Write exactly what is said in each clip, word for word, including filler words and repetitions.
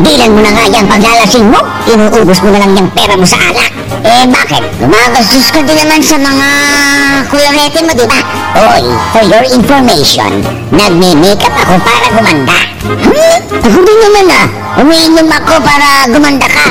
Tigilan mo na nga yung paglalasing mo. Inuubos mo na lang yung pera mo sa alak. Eh bakit? Gumagastos ka din naman sa mga kulorete mo, di ba? Oy, for your information, nagme-makeup ako para gumanda. Hmm? Ako din naman ah. Umiinom ako para gumanda ka.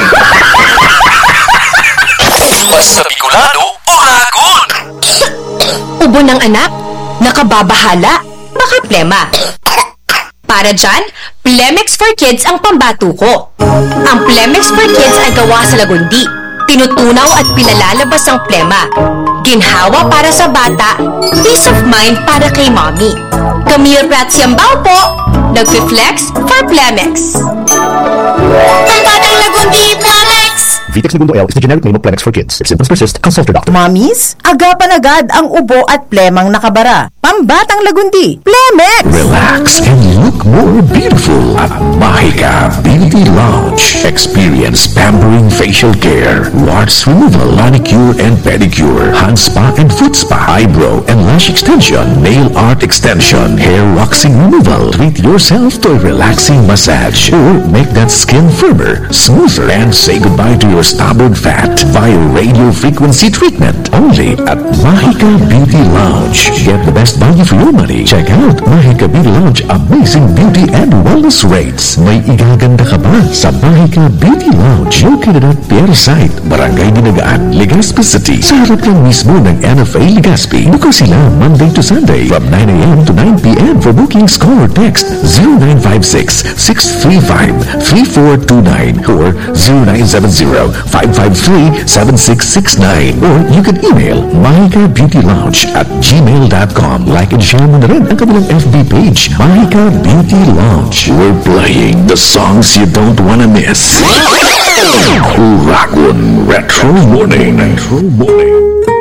Basta Bicolano o Ragon! Ubo ng anak, nakababahala, baka plema. Para dyan, Plemex for Kids ang pambato ko. Ang Plemex for Kids ay gawa sa lagundi. Tinutunaw at pinalalabas ang plema. Ginhawa para sa bata, peace of mind para kay mommy. Camille Prats Yambao po, nagfi-flex for Plemex. Pambatang lagundi, Plemex! Vitex Segundo L is the generic name of Plemex for kids. If symptoms persist, consult your doctor. Mommies, agapan agad ang ubo at plemang nakabara. Pambatang lagundi, Plemex! Relax and look more beautiful at Mahika Beauty Lounge. Experience pampering facial care, warts removal, manicure and pedicure, hand spa and foot spa, eyebrow and lash extension, nail art extension, hair waxing removal. Treat yourself to a relaxing massage or make that skin firmer, smoother, and say goodbye to your stubborn fat via radio frequency treatment. Only at Mahika Beauty Lounge. Get the best value for your money. Check out Mahika Beauty Lounge amazing beauty and wellness rates. May igaganda ka ba sa Mahika Beauty Lounge? Located at Pierre Site, Barangay Dinagaan, Legazpi City. Sa harap lang mismo ng N F A Legazpi. Bukas sila Monday to Sunday from nine a m to nine p m For bookings, call or text zero nine five six, six three five, three four two nine or zero nine seven zero, five five three, seven six six nine, or you can email mahika beauty lounge at gmail dot com. Like and share mo na rin ang kanilang F B page, Mahika Beauty Lounge. We're playing the songs you don't wanna miss. Ragon Retro Morning. Retro Morning.